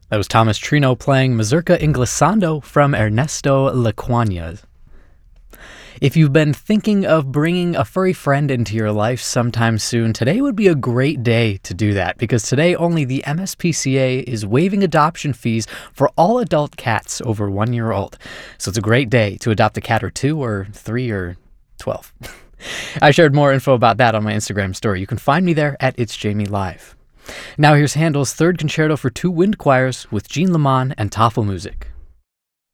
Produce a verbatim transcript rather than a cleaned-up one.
That was Thomas Trino playing Mazurka Inglesando from Ernesto Lecuona. If you've been thinking of bringing a furry friend into your life sometime soon, today would be a great day to do that, because today only the M S P C A is waiving adoption fees for all adult cats over one year old. So it's a great day to adopt a cat or two or three or twelve. I shared more info about that on my Instagram story. You can find me there at It's Jamie Live. Now here's Handel's third concerto for two wind choirs with Jean Lamont and Tafelmusik.